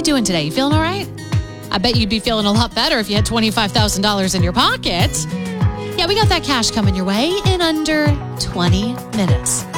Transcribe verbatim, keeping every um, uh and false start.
doing today? You feeling all right? I bet you'd be feeling a lot better if you had twenty-five thousand dollars in your pocket. Yeah, we got that cash coming your way in under twenty minutes.